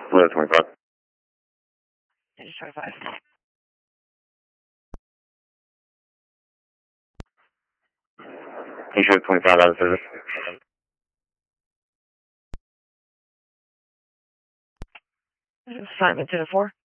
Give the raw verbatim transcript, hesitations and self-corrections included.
Blue twenty-five. Engine twenty-five. You show twenty-five out of service. Assignment to the four.